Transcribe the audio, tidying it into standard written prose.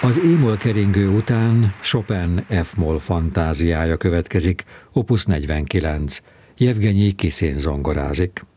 Az E-moll keringő után Chopin F-moll fantáziája következik, opus 49. Jevgenyi Kiszin zongorázik.